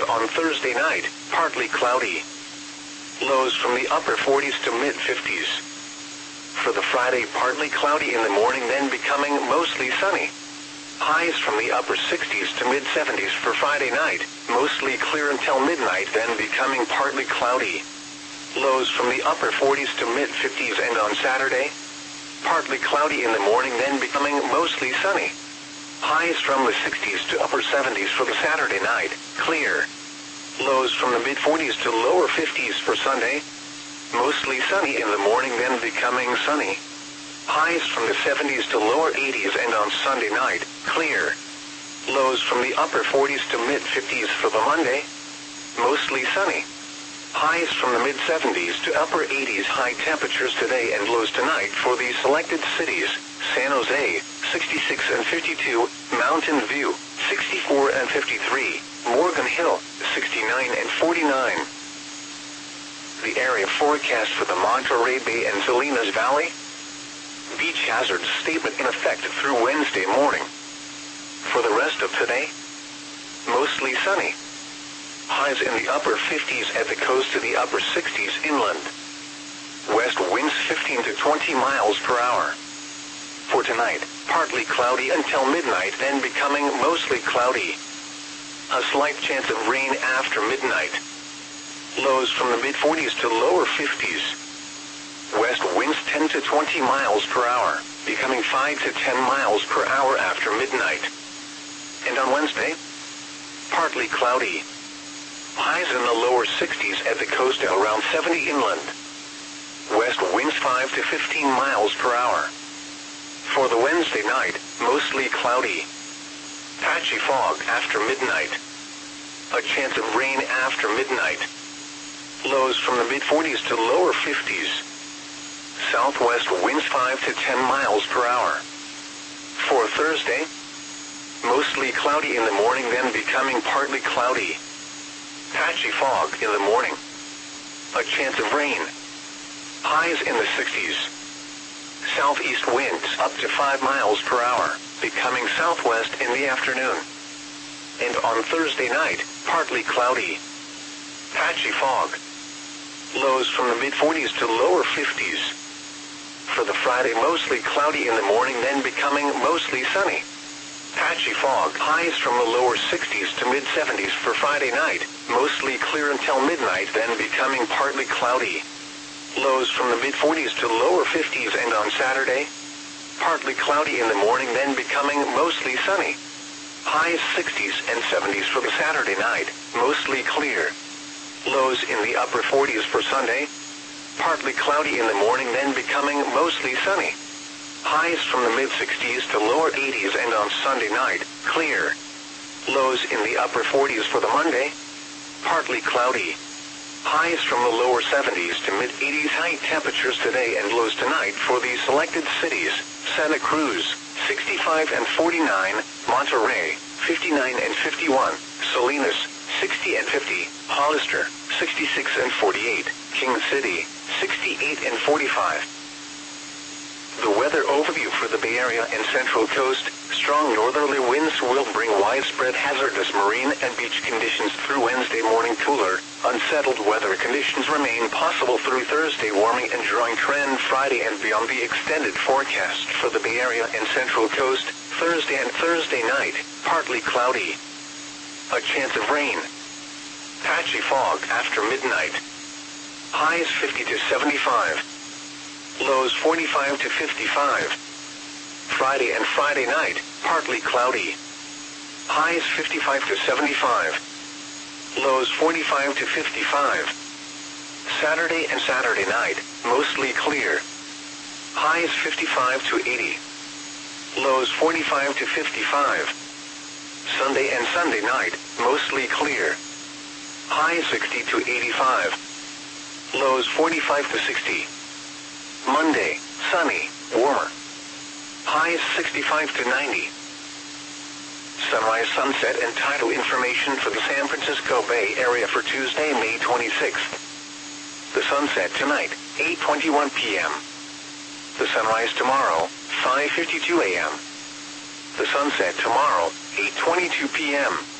on Thursday night, partly cloudy. Lows from the upper 40s to mid-50s. For the Friday, partly cloudy in the morning, then becoming mostly sunny. Highs from the upper 60s to mid-70s for Friday night, mostly clear until midnight, then becoming partly cloudy. Lows from the upper 40s to mid-50s, and on Saturday, partly cloudy in the morning, then becoming mostly sunny. Highs from the 60s to upper 70s for the Saturday night, clear. Lows from the mid-40s to lower 50s for Sunday, mostly sunny in the morning, then becoming sunny. Highs from the 70s to lower 80s, and on Sunday night, clear. Lows from the upper 40s to mid-50s for the Monday, mostly sunny. Highs from the mid-70s to upper 80s, high temperatures today and lows tonight for the selected cities: San Jose, 66 and 52, Mountain View, 64 and 53, Morgan Hill, 69 and 49. The area forecast for the Monterey Bay and Salinas Valley. Beach hazard statement in effect through Wednesday morning. For the rest of today, mostly sunny. Highs in the upper 50s at the coast to the upper 60s inland. West winds 15 to 20 miles per hour. For tonight, partly cloudy until midnight, then becoming mostly cloudy. A slight chance of rain after midnight. Lows from the mid-40s to lower 50s. West winds 10 to 20 miles per hour, becoming 5 to 10 miles per hour after midnight. And on Wednesday, partly cloudy. Highs in the lower 60s at the coast and around 70 inland. West winds 5 to 15 miles per hour. For the Wednesday night, mostly cloudy. Patchy fog after midnight. A chance of rain after midnight. Lows from the mid-40s to lower 50s. Southwest winds 5 to 10 miles per hour. For Thursday, mostly cloudy in the morning, then becoming partly cloudy. Patchy fog in the morning. A chance of rain. Highs in the 60s. Southeast winds up to 5 miles per hour, becoming southwest in the afternoon. And on Thursday night, partly cloudy. Patchy fog. Lows from the mid-40s to lower 50s. For the Friday, mostly cloudy in the morning, then becoming mostly sunny. Patchy fog. Highs from the lower 60s to mid-70s for Friday night, mostly clear until midnight, then becoming partly cloudy. Lows from the mid-40s to lower 50s, and on Saturday, partly cloudy in the morning, then becoming mostly sunny. Highs 60s and 70s for the Saturday night, mostly clear. Lows in the upper 40s for Sunday, partly cloudy in the morning, then becoming mostly sunny. Highs from the mid-60s to lower 80s, and on Sunday night, clear. Lows in the upper 40s for the Monday, partly cloudy. Highs from the lower 70s to mid-80s, high temperatures today and lows tonight for the selected cities: Santa Cruz, 65 and 49, Monterey, 59 and 51, Salinas, 60 and 50, Hollister, 66 and 48, King City, 68 and 45. The weather overview for the Bay Area and Central Coast: strong northerly winds will bring widespread hazardous marine and beach conditions through Wednesday morning. Cooler, unsettled weather conditions remain possible through Thursday. Warming and drying trend Friday and beyond. The extended forecast for the Bay Area and Central Coast: Thursday and Thursday night, partly cloudy. A chance of rain. Patchy fog after midnight. Highs 50 to 75. Lows 45 to 55. Friday and Friday night, partly cloudy. Highs 55 to 75. Lows 45 to 55. Saturday and Saturday night, mostly clear. Highs 55 to 80. Lows 45 to 55. Sunday and Sunday night, mostly clear. Highs 60 to 85. Lows 45 to 60. Monday, sunny, warmer. Highs 65 to 90. Sunrise, sunset, and tidal information for the San Francisco Bay Area for Tuesday, May 26th. The sunset tonight, 8:21 p.m. The sunrise tomorrow, 5:52 a.m. The sunset tomorrow, 8:22 p.m.